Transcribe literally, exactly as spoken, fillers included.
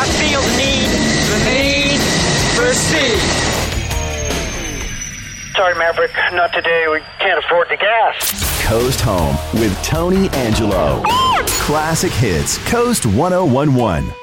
I feel the need, the need for speed. Sorry, Maverick, not today. We can't afford the gas. Coast Home with Tony Angelo. Classic Hits, Coast one oh one one.